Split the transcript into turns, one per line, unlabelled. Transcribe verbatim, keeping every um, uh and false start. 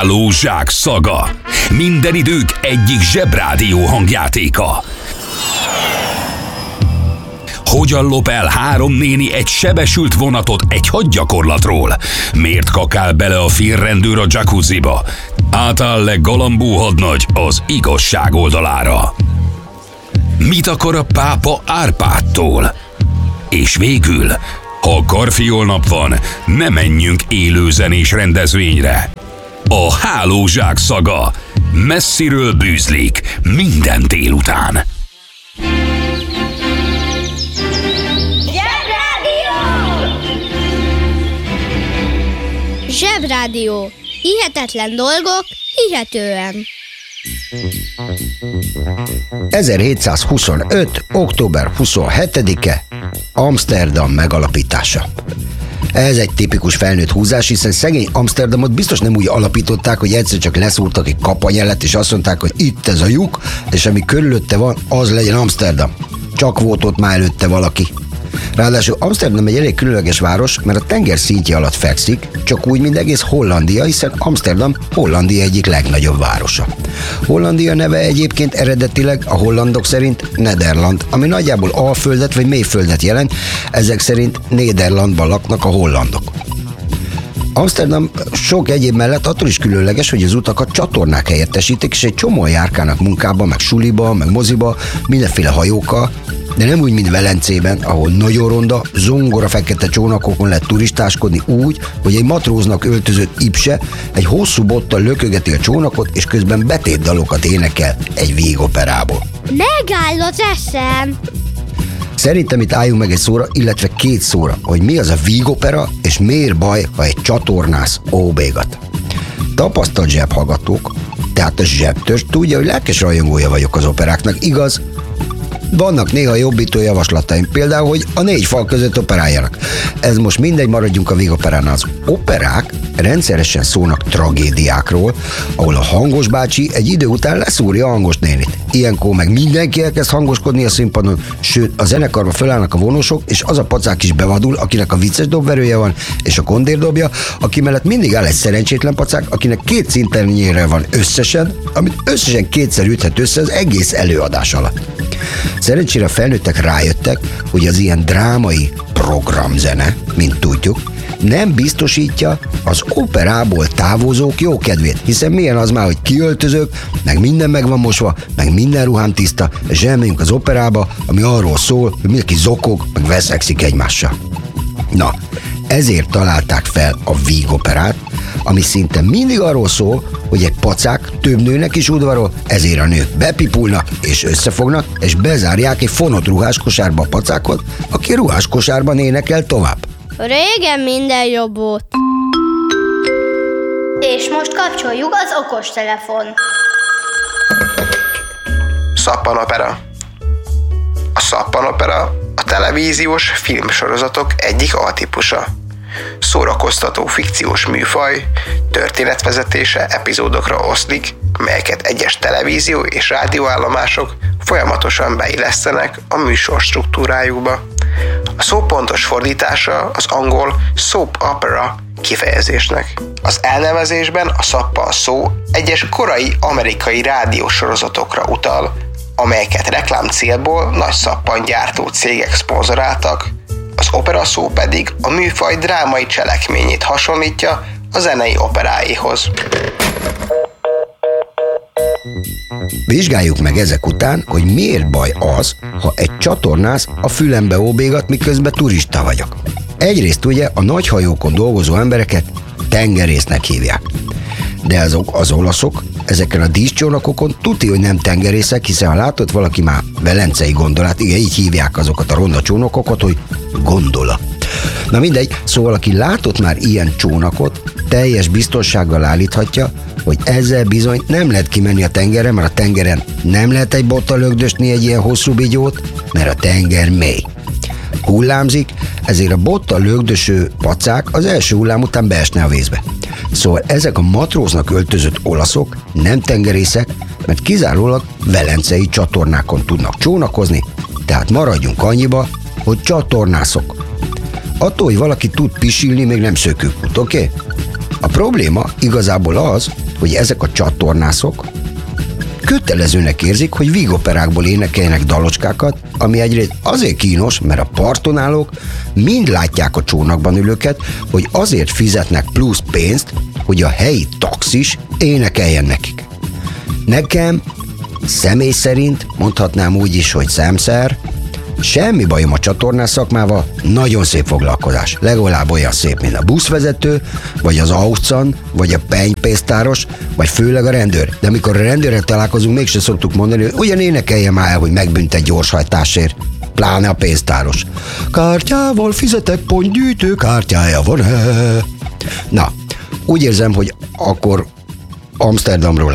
Hálózsák szaga. Minden idők egyik zsebrádió hangjátéka. Hogyan lop el három néni egy sebesült vonatot egy hadgyakorlatról? Miért kakál bele a férrendőr a jacuzziba? Átáll-e Galambó hadnagy az igazság oldalára? Mit akar a pápa Árpádtól? És végül, ha karfiolnap van, ne menjünk élőzenés rendezvényre. A Hálózsák szaga messziről bűzlik minden délután.
Zsebrádió. Hihetetlen dolgok, hihetően.
ezerhétszázhuszonöt. október huszonhetedike. Amszterdam megalapítása. Ez egy tipikus felnőtt húzás, hiszen szegény Amszterdamot biztos nem úgy alapították, hogy egyszer csak leszúrtak egy kapanyelet, és azt mondták, hogy itt ez a lyuk, és ami körülötte van, az legyen Amszterdam. Csak volt ott már előtte valaki. Ráadásul Amszterdam egy elég különleges város, mert a tenger szintje alatt fekszik, csak úgy, mint egész Hollandia, hiszen Amszterdam Hollandia egyik legnagyobb városa. Hollandia neve egyébként eredetileg a hollandok szerint Nederland, ami nagyjából alföldet vagy mélyföldet jelent, ezek szerint Néderlandban laknak a hollandok. Amszterdam sok egyéb mellett attól is különleges, hogy az utakat csatornák helyettesítik, és egy csomó járkálnak munkába, meg suliba, meg moziba, mindenféle hajókkal, de nem úgy, mint Velencében, ahol nagyon ronda, zongora fekete csónakokon lehet turistáskodni úgy, hogy egy matróznak öltözött ipse egy hosszú bottal lökögeti a csónakot, és közben betétdalokat énekel egy vígoperából.
Megáll az eszem!
Szerintem itt álljunk meg egy szóra, illetve két szóra, hogy mi az a vígopera, és miért baj, ha egy csatornász óbégat. Tapasztalt zsebhallgatók, tehát a zsebtörzs tudja, hogy lelkes rajongója vagyok az operáknak, igaz? Vannak néha jobbító javaslataim, például, hogy a négy fal között operáljanak. Ez most mindegy, maradjunk a vígoperánál. Az operák rendszeresen szólnak tragédiákról, ahol a hangos bácsi egy idő után leszúrja a hangos nénit. Ilyenkor meg mindenki elkezd hangoskodni a színpadon, sőt a zenekarba fölállnak a vonosok, és az a pacák is bevadul, akinek a vicces dobverője van, és a kondér dobja, aki mellett mindig áll egy szerencsétlen pacák, akinek két szinternyére van összesen, amit összesen kétszer üthet össze az egész előadás alatt. Szerencsére a felnőttek rájöttek, hogy az ilyen drámai programzene, mint tudjuk, nem biztosítja az operából távozók jókedvét, hiszen milyen az már, hogy kiöltözök, meg minden meg van mosva, meg minden ruhám tiszta, és elmegyünk az operába, ami arról szól, hogy mindenki zokog, meg veszekszik egymással. Na, ezért találták fel a vígoperát, ami szinte mindig arról szól, hogy egy pacák több nőnek is udvarol, ezért a nők bepipulnak és összefognak, és bezárják egy fonott ruhás kosárba a pacákot, aki ruhás kosárban énekel tovább.
Régen minden jobb volt. És most kapcsoljuk az okostelefon.
Szappanopera. A szappanopera a televíziós filmsorozatok egyik altípusa. Szórakoztató fikciós műfaj, történetvezetése epizódokra oszlik, melyeket egyes televízió és rádióállomások folyamatosan beillesztenek a műsor struktúrájukba. A szó pontos fordítása az angol soap opera kifejezésnek. Az elnevezésben a szappan szó egyes korai amerikai rádiósorozatokra utal, amelyeket reklám célból nagy szappangyártó cégek szponzoráltak, az opera szó pedig a műfaj drámai cselekményét hasonlítja a zenei operáihoz.
Vizsgáljuk meg ezek után, hogy miért baj az, ha egy csatornász a fülembe óbégat, miközben turista vagyok. Egyrészt ugye a nagy hajókon dolgozó embereket tengerésznek hívják. De azok az olaszok ezeken a díszcsónakokon tuti, hogy nem tengerészek, hiszen ha látott valaki már velencei gondolát, igen, így hívják azokat a ronda csónakokat, hogy gondola. Na mindegy, szóval aki látott már ilyen csónakot, teljes biztonsággal állíthatja, hogy ezzel bizony nem lehet kimenni a tengerre, mert a tengeren nem lehet egy bottal lögdösni egy ilyen hosszú bigyót, mert a tenger mély. Hullámzik, ezért a bottal lögdöső pacák az első hullám után beesne a vízbe. Szóval ezek a matróznak öltözött olaszok nem tengerészek, mert kizárólag velencei csatornákon tudnak csónakozni, tehát maradjunk annyiba, hogy csatornászok. Attól, hogy valaki tud pisilni, még nem szökőkút, oké? Okay? A probléma igazából az, hogy ezek a csatornászok kötelezőnek érzik, hogy vígoperákból énekeljenek dalocskákat, ami egyrészt azért kínos, mert a parton állók mind látják a csónakban ülőket, hogy azért fizetnek plusz pénzt, hogy a helyi taxis énekeljen nekik. Nekem személy szerint, mondhatnám úgy is, hogy szemszer, semmi bajom a csatornás szakmával, nagyon szép foglalkozás. Legalább olyan szép, mint a buszvezető, vagy az auccan, vagy a pennypénztáros, vagy főleg a rendőr. De amikor a rendőrrel találkozunk, mégse szoktuk mondani, hogy ugyan énekelje már el, hogy megbüntet gyorshajtásért. Pláne a pénztáros. Kártyával fizetek, pontgyűjtő kártyája van. Na, úgy érzem, hogy akkor Amsterdamról